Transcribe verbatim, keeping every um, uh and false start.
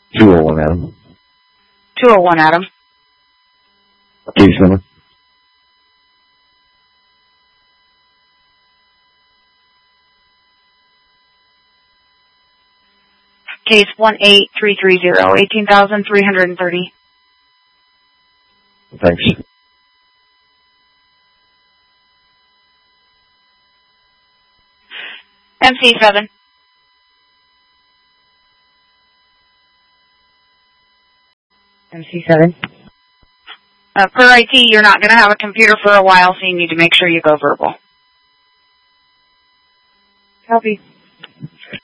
two oh one Adam. two oh one Adam. Case number. Case one eight three three zero, eighteen thousand three hundred thirty. Thanks. M C seven. M C seven. Uh, per I T, you're not going to have a computer for a while, so you need to make sure you go verbal. Copy.